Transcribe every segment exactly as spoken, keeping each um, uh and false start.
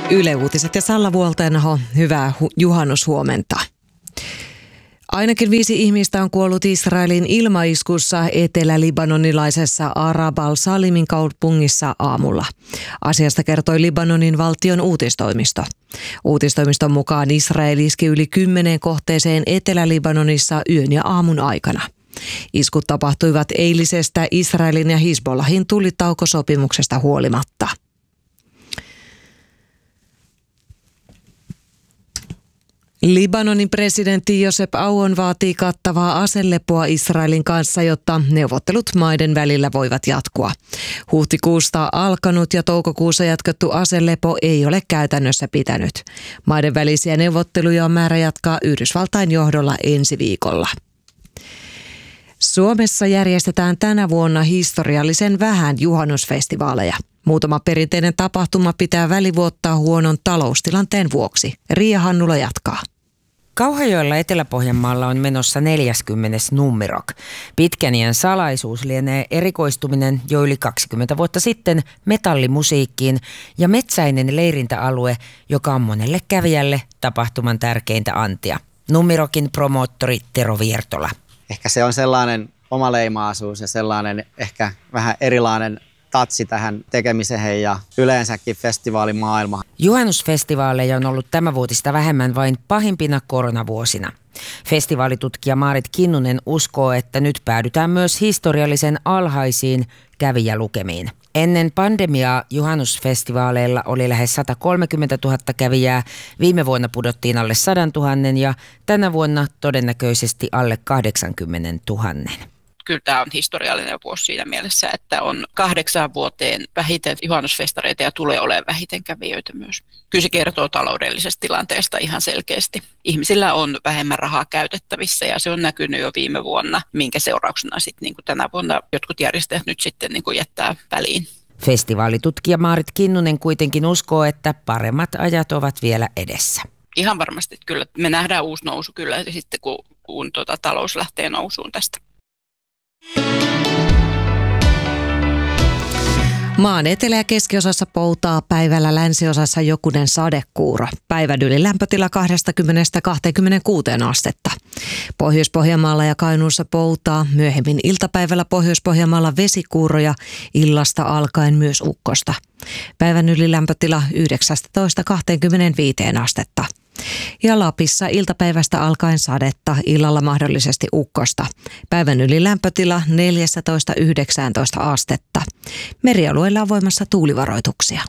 Yle Uutiset ja Salla Vuolteenaho, hyvää hu- juhannushuomenta. Ainakin viisi ihmistä on kuollut Israelin ilmaiskussa etelä-libanonilaisessa Arab al-Salimin kaupungissa aamulla. Asiasta kertoi Libanonin valtion uutistoimisto. Uutistoimiston mukaan Israel iski yli kymmeneen kohteeseen Etelä-Libanonissa yön ja aamun aikana. Iskut tapahtuivat eilisestä Israelin ja Hizbollahin tulitaukosopimuksesta huolimatta. Libanonin presidentti Josep Aoun vaatii kattavaa aselepoa Israelin kanssa, jotta neuvottelut maiden välillä voivat jatkua. Huhtikuusta alkanut ja toukokuussa jatkettu aselepo ei ole käytännössä pitänyt. Maiden välisiä neuvotteluja on määrä jatkaa Yhdysvaltain johdolla ensi viikolla. Suomessa järjestetään tänä vuonna historiallisen vähän juhannusfestivaaleja. Muutama perinteinen tapahtuma pitää välivuottaa huonon taloustilanteen vuoksi. Riia Hannula jatkaa. Kauhajoella Etelä-Pohjanmaalla on menossa neljäskymmenes Nummirok. Pitkän iän salaisuus lienee erikoistuminen jo yli kaksikymmentä vuotta sitten metallimusiikkiin ja metsäinen leirintäalue, joka on monelle kävijälle tapahtuman tärkeintä antia. Nummirokin promoottori Tero Viertola. Ehkä se on sellainen omaleimaisuus ja sellainen ehkä vähän erilainen tatsi tähän tekemiseen ja yleensäkin festivaalimaailma. Juhannusfestivaaleja on ollut tämänvuotista vähemmän vain pahimpina koronavuosina. Festivaalitutkija Maarit Kinnunen uskoo, että nyt päädytään myös historiallisen alhaisiin kävijälukemiin. Ennen pandemiaa juhannusfestivaaleilla oli lähes sata kolmekymmentätuhatta kävijää, viime vuonna pudottiin alle sata tuhatta ja tänä vuonna todennäköisesti alle kahdeksankymmentätuhatta. Kyllä tämä on historiallinen vuosi siinä mielessä, että on kahdeksaan vuoteen vähiten juhannusfestareita ja tulee olemaan vähiten kävijöitä myös. Kyllä se kertoo taloudellisesta tilanteesta ihan selkeästi. Ihmisillä on vähemmän rahaa käytettävissä ja se on näkynyt jo viime vuonna, minkä seurauksena sitten niin kuin tänä vuonna jotkut järjestäjät nyt sitten niin kuin jättää väliin. Festivaalitutkija Maarit Kinnunen kuitenkin uskoo, että paremmat ajat ovat vielä edessä. Ihan varmasti kyllä. Me nähdään uusi nousu kyllä sitten, kun, kun tuota, talous lähtee nousuun tästä. Maan etelä- ja keskiosassa poutaa, päivällä länsiosassa jokunen sadekuuro. Päivän yli lämpötila kaksikymmentä kaksikymmentäkuusi astetta. Pohjois-Pohjanmaalla ja Kainuussa poutaa, myöhemmin iltapäivällä Pohjois-Pohjanmaalla vesikuuroja, illasta alkaen myös ukkosta. Päivän yli lämpötila yhdeksäntoista kaksikymmentäviisi astetta. Ja Lapissa iltapäivästä alkaen sadetta, illalla mahdollisesti ukkosta. Päivän yli lämpötila neljätoista yhdeksäntoista astetta. Merialueilla on voimassa tuulivaroituksia.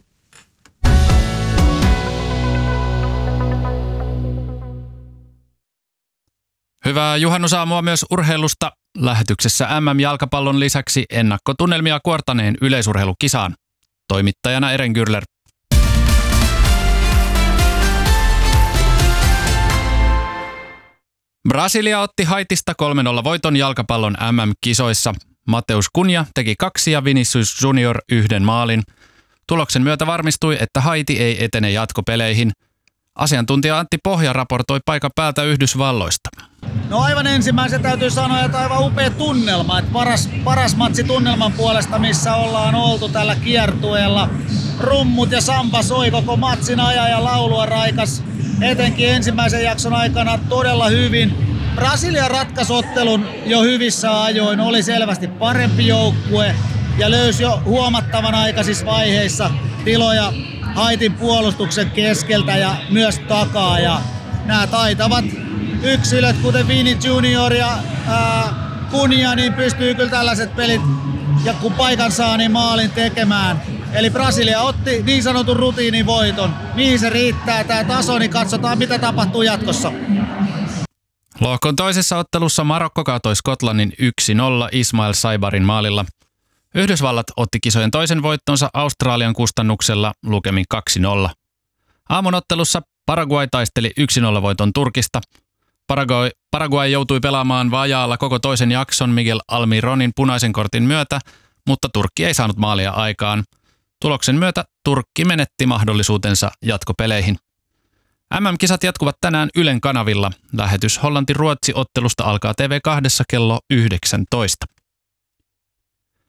Hyvää juhannusaamua myös urheilusta. Lähetyksessä M M-jalkapallon lisäksi ennakkotunnelmia kuortaneen yleisurheilukisaan. Toimittajana Eren Gürler. Brasilia otti Haitista kolme nolla voiton jalkapallon M M-kisoissa. Mateus Cunha teki kaksi ja Vinicius Junior yhden maalin. Tuloksen myötä varmistui, että Haiti ei etene jatkopeleihin. Asiantuntija Antti Pohja raportoi paikan päältä Yhdysvalloista. No aivan ensimmäisen täytyy sanoa, että aivan upea tunnelma. Että paras, paras matsi tunnelman puolesta, missä ollaan oltu tällä kiertueella. Rummut ja samba soi koko matsin ajan ja laulua raikas. Etenkin ensimmäisen jakson aikana todella hyvin. Brasilia ratkaisi ottelun jo hyvissä ajoin, oli selvästi parempi joukkue ja löysi jo huomattavan aikaisissa vaiheissa tiloja Haitin puolustuksen keskeltä ja myös takaa. Ja nämä taitavat yksilöt, kuten Vini Junior ja ää, Cunha, niin pystyy kyllä tällaiset pelit ja kun paikan saa, niin maalin tekemään. Eli Brasilia otti niin sanotun rutiinivoiton. Mihin se riittää tämä taso, niin katsotaan mitä tapahtuu jatkossa. Lohkon toisessa ottelussa Marokko kaatoi Skotlannin yksi nolla Ismail Saibarin maalilla. Yhdysvallat otti kisojen toisen voittonsa Australian kustannuksella lukemin kaksi nolla. Aamun ottelussa Paraguay taisteli yksi nolla voiton Turkista. Paraguay, Paraguay joutui pelaamaan vajaalla koko toisen jakson Miguel Almironin punaisen kortin myötä, mutta Turkki ei saanut maalia aikaan. Tuloksen myötä Turkki menetti mahdollisuutensa jatkopeleihin. M M-kisat jatkuvat tänään Ylen kanavilla. Lähetys Hollanti-Ruotsi-ottelusta alkaa T V kaksi kello yhdeksäntoista.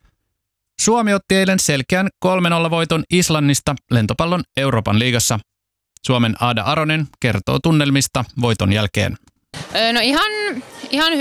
Suomi otti eilen selkeän kolme nolla voiton Islannista lentopallon Euroopan liigassa. Suomen Aada Aronen kertoo tunnelmista voiton jälkeen. No ihan, ihan